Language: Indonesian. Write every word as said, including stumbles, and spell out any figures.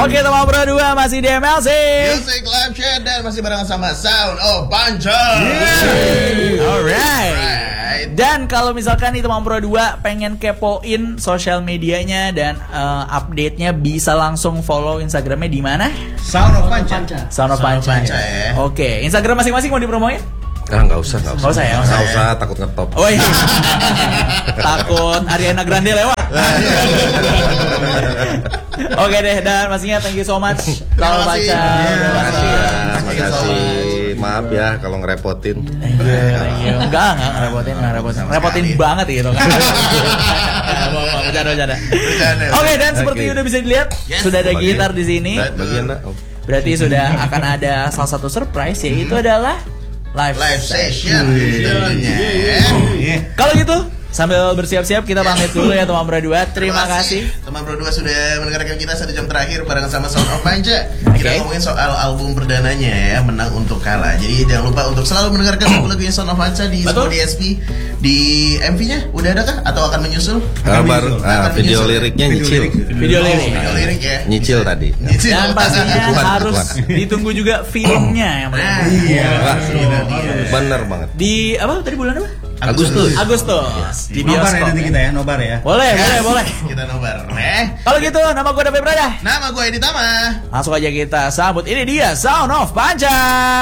Oke, teman Pro dua masih di M L C Music Live Chat dan masih barengan sama Sound of Panca. Yeah. Alright. Alright. Dan kalau misalkan nih teman Pro dua pengen kepoin sosial medianya dan uh, update-nya, bisa langsung follow Instagramnya di mana? Sound of Panca. Sound of Panca. Panca ya. Oke, Instagram masing-masing mau dipromoin? Ah, nggak usah, nggak usah. Nggak usah ya, nggak usah Nggak ya. usah, takut ngetop. Oh iya. Takut Ariana Grande lewat. Oke deh, dan pastinya thank you so much. Kalau baca, Terima kasih. Terima kasih. Maaf ya kalau ngerepotin. Enggak, enggak ngerepotin, enggak ngerepotin. Repotin banget gitu kan. Bercanda-bercanda. Oke, dan seperti Oke. udah bisa dilihat, Yes. sudah ada Bagian- gitar di sini. Bagian nak. Berarti sudah akan ada salah satu surprise, yaitu adalah live, Live session. Tentunya. Kalau gitu, sambil bersiap-siap kita pamit dulu ya teman Pro dua. Terima kasih. Teman Pro dua sudah mendengarkan kita satu jam terakhir barengan sama Sound of Panca. Kita Oke. ngomongin soal album perdananya ya, Menang Untuk Kalah. Jadi jangan lupa untuk selalu mendengarkan lagu-lagunya Sound of Panca di Betul. semua D S P. Di M V-nya udah ada kah atau akan menyusul? Ah, baru ah, Akan video menyusul. liriknya nyicil. Video lirik. Video lirik ya. Nyicil tadi. Nyicil. Dan pastinya Tuhan, harus Tuhan. ditunggu juga filmnya yang Nah, mana. iya. Wah, Itu dia. bener banget. Di apa tadi bulan apa? Agustus. Agustus di Nobar ya bioskop. nanti kita ya, nobar ya. Boleh, Yes. boleh, boleh. Kita nobar. Eh, Kalau gitu, nama gue David Prada. nama gue Edi Tama. Langsung aja kita sambut, ini dia Sound of Panca.